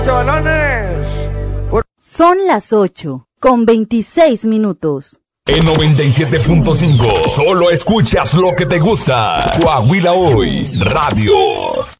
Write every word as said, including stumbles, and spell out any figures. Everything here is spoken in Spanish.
Chavalones. Por... Son las ocho con veintiséis minutos. En noventa y siete punto cinco, solo escuchas lo que te gusta. Coahuila Hoy Radio.